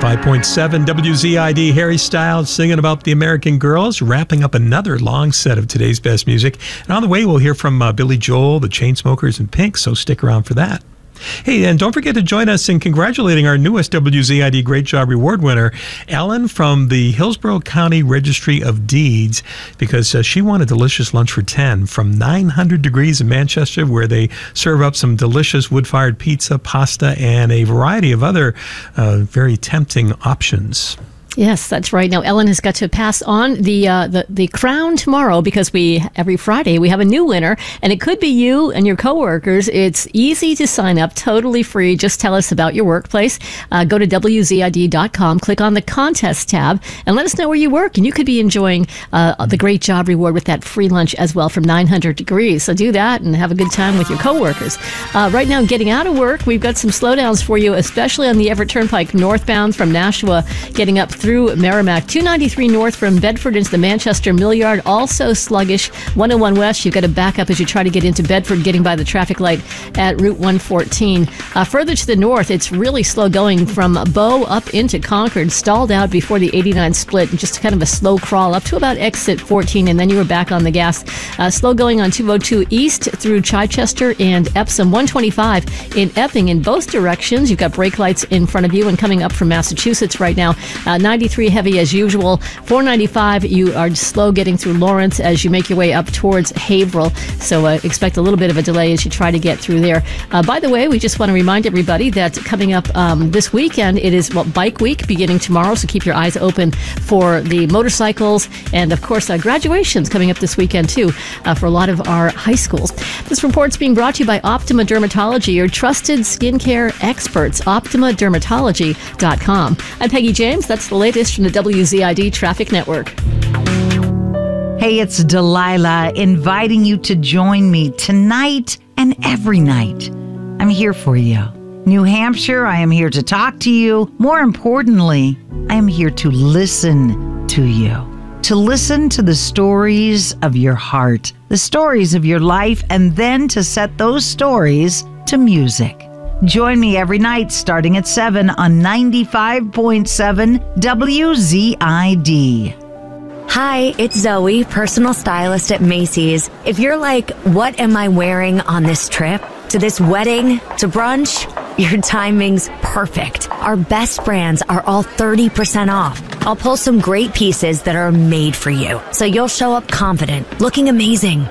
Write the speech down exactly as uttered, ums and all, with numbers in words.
ninety-five point seven W Z I D, Harry Styles singing about the American Girls, wrapping up another long set of today's best music. And on the way, we'll hear from uh, Billy Joel, the Chainsmokers, and Pink, so stick around for that. Hey, and don't forget to join us in congratulating our newest W Z I D Great Job Reward winner, Ellen from the Hillsborough County Registry of Deeds, because uh, she won a delicious lunch for ten from nine hundred Degrees in Manchester, where they serve up some delicious wood-fired pizza, pasta, and a variety of other uh, very tempting options. Yes, that's right. Now, Ellen has got to pass on the, uh, the the crown tomorrow, because we every Friday we have a new winner, and it could be you and your coworkers. It's easy to sign up, totally free. Just tell us about your workplace. Uh, go to W Z I D dot com, click on the contest tab, and let us know where you work, and you could be enjoying uh, the Great Job Reward with that free lunch as well from nine hundred Degrees. So do that and have a good time with your coworkers. Uh, right now, getting out of work, we've got some slowdowns for you, especially on the Everett Turnpike northbound from Nashua, getting up through Merrimack. two ninety-three north from Bedford into the Manchester Mill Yard, also sluggish. one oh one west, you've got to back up as you try to get into Bedford, getting by the traffic light at Route one fourteen. Uh, further to the north, it's really slow going from Bow up into Concord, stalled out before the eighty-nine split, and just kind of a slow crawl up to about exit fourteen, and then you were back on the gas. Uh, slow going on two oh two east through Chichester and Epsom. one twenty-five in Epping in both directions. You've got brake lights in front of you, and coming up from Massachusetts right now. Uh, ninety-three heavy as usual. four ninety-five, you are slow getting through Lawrence as you make your way up towards Haverhill. So uh, expect a little bit of a delay as you try to get through there. Uh, by the way, we just want to remind everybody that coming up um, this weekend, it is well, Bike Week beginning tomorrow, so keep your eyes open for the motorcycles, and of course uh, graduations coming up this weekend too uh, for a lot of our high schools. This report's being brought to you by Optima Dermatology, your trusted skincare experts. Optima Dermatology dot com. I'm Peggy James. That's the latest from the W Z I D Traffic Network. Hey, it's Delilah inviting you to join me tonight and every night. I'm here for you. New Hampshire, I am here to talk to you. More importantly, I am here to listen to you. To listen to the stories of your heart, the stories of your life, and then to set those stories to music. Join me every night starting at seven on ninety-five point seven W Z I D. Hi, it's Zoe, personal stylist at Macy's. If you're like, what am I wearing on this trip? To this wedding? To brunch? Your timing's perfect. Our best brands are all thirty percent off. I'll pull some great pieces that are made for you, so you'll show up confident, looking amazing.